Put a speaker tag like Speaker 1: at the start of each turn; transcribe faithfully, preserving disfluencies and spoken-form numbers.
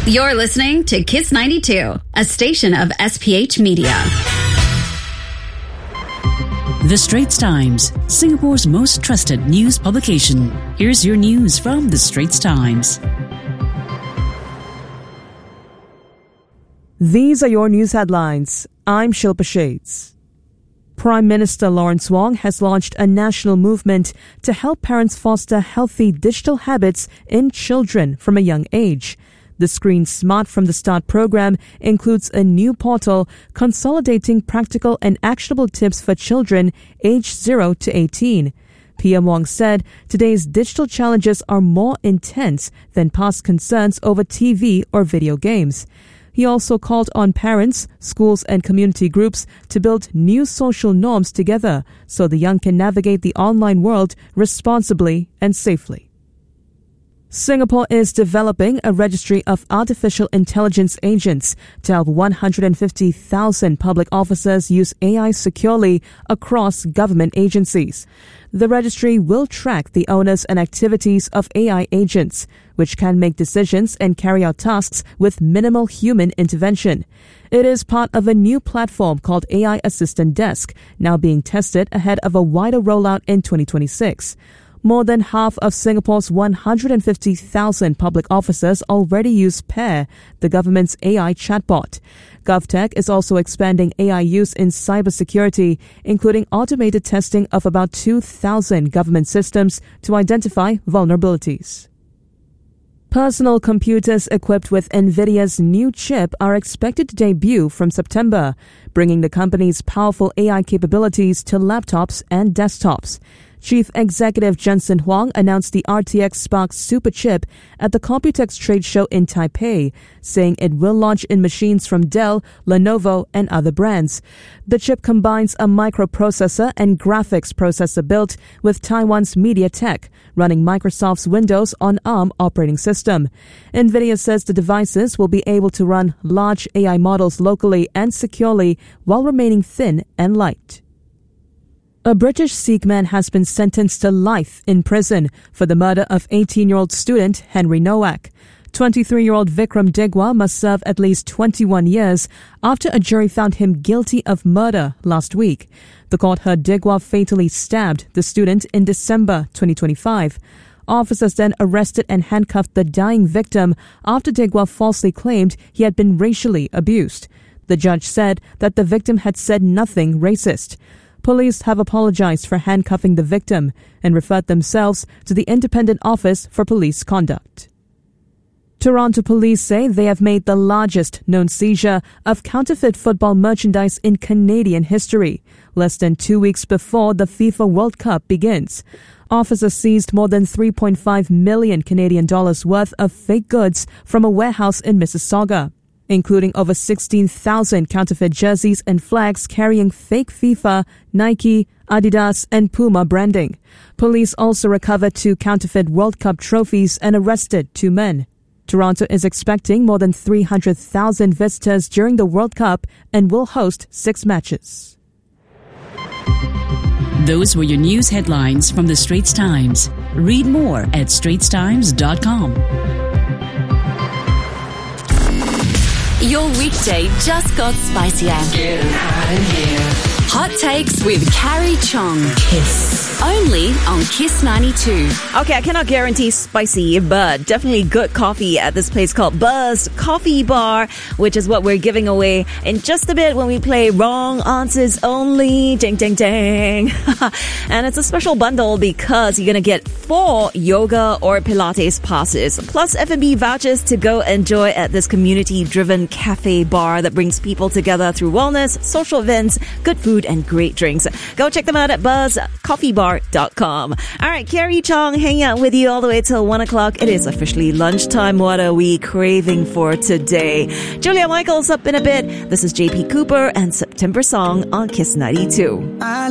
Speaker 1: You're listening to Kiss ninety-two, a station of S P H Media.
Speaker 2: The Straits Times, Singapore's most trusted news publication. Here's your news from The Straits Times.
Speaker 3: These are your news headlines. I'm Shilpa Shades. Prime Minister Lawrence Wong has launched a national movement to help parents foster healthy digital habits in children from a young age. The Screen Smart from the Start program includes a new portal consolidating practical and actionable tips for children aged zero to eighteen. P M Wong said today's digital challenges are more intense than past concerns over T V or video games. He also called on parents, schools and community groups to build new social norms together so the young can navigate the online world responsibly and safely. Singapore is developing a registry of artificial intelligence agents to help one hundred fifty thousand public officers use A I securely across government agencies. The registry will track the owners and activities of A I agents, which can make decisions and carry out tasks with minimal human intervention. It is part of a new platform called A I Assistant Desk, now being tested ahead of a wider rollout in twenty twenty-six. More than half of Singapore's one hundred fifty thousand public officers already use Pair, the government's A I chatbot. GovTech is also expanding A I use in cybersecurity, including automated testing of about two thousand government systems to identify vulnerabilities. Personal computers equipped with NVIDIA's new chip are expected to debut from September, bringing the company's powerful A I capabilities to laptops and desktops. Chief Executive Jensen Huang announced the R T X Spark Superchip at the Computex trade show in Taipei, saying it will launch in machines from Dell, Lenovo, and other brands. The chip combines a microprocessor and graphics processor built with Taiwan's MediaTek, running Microsoft's Windows on ARM operating system. NVIDIA says the devices will be able to run large A I models locally and securely while remaining thin and light. A British Sikh man has been sentenced to life in prison for the murder of eighteen-year-old student Henry Nowak. twenty-three-year-old Vikram Digwa must serve at least twenty-one years after a jury found him guilty of murder last week. The court heard Digwa fatally stabbed the student in December twenty twenty-five. Officers then arrested and handcuffed the dying victim after Digwa falsely claimed he had been racially abused. The judge said that the victim had said nothing racist. Police have apologized for handcuffing the victim and referred themselves to the Independent Office for Police Conduct. Toronto police say they have made the largest known seizure of counterfeit football merchandise in Canadian history, less than two weeks before the FIFA World Cup begins. Officers seized more than three point five million Canadian dollars worth of fake goods from a warehouse in Mississauga, including over sixteen thousand counterfeit jerseys and flags carrying fake FIFA, Nike, Adidas, and Puma branding. Police also recovered two counterfeit World Cup trophies and arrested two men. Toronto is expecting more than three hundred thousand visitors during the World Cup and will host six matches.
Speaker 2: Those were your news headlines from The Straits Times. Read more at straits times dot com.
Speaker 1: Your weekday just got spicier.
Speaker 4: Getting hot in here.
Speaker 1: Hot Takes with Carrie Chong.
Speaker 4: Kiss.
Speaker 1: Only on Kiss ninety-two.
Speaker 5: Okay, I cannot guarantee spicy, but definitely good coffee at this place called Buzz Coffee Bar, which is what we're giving away in just a bit when we play Wrong Answers Only. Ding, ding, ding. And it's a special bundle because you're going to get four yoga or Pilates passes, plus F and B vouchers to go enjoy at this community-driven cafe bar that brings people together through wellness, social events, good food, and great drinks. Go check them out at buzz coffee bar dot com. All right, Carrie Chong hanging out with you all the way till one o'clock. It is officially lunchtime. What are we craving for today? Julia Michaels up in a bit. This is J P Cooper and September Song on Kiss ninety-two.